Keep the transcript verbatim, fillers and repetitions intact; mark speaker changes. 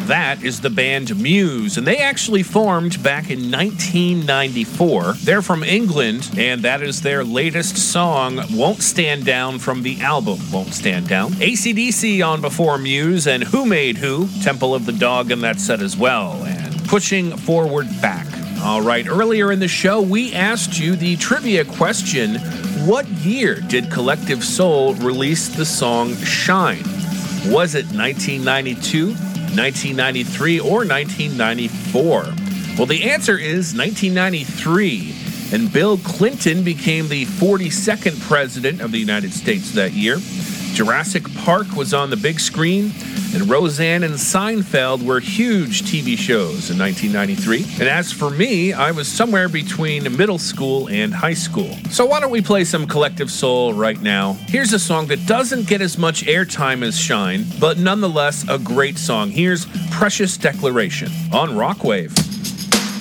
Speaker 1: That is the band Muse, and they actually formed back in nineteen ninety-four. They're from England, and that is their latest song, Won't Stand Down, from the album Won't Stand Down. A C D C on before Muse, and Who Made Who? Temple of the Dog in that set as well, and Pushing Forward Back. All right, earlier in the show, we asked you the trivia question, what year did Collective Soul release the song Shine? Was it nineteen ninety-two, nineteen ninety-three, or nineteen ninety-four? Well, the answer is nineteen ninety-three, and Bill Clinton became the forty-second president of the United States that year. Jurassic Park was on the big screen, and Roseanne and Seinfeld were huge T V shows in nineteen ninety-three. And as for me, I was somewhere between middle school and high school. So why don't we play some Collective Soul right now? Here's a song that doesn't get as much airtime as Shine, but nonetheless a great song. Here's Precious Declaration on Rockwave.